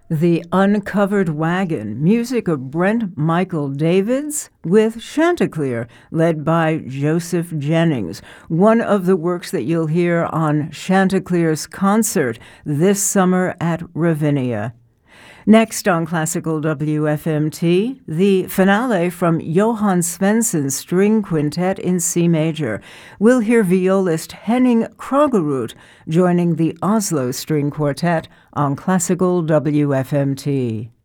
The Uncovered Wagon, music of Brent Michael Davids with Chanticleer, led by Joseph Jennings, one of the works that you'll hear on Chanticleer's concert this summer at Ravinia. Next on Classical WFMT, the finale from Johann Svensson's String Quintet in C major. We'll hear violist Henning Krogerud joining the Oslo String Quartet on Classical WFMT.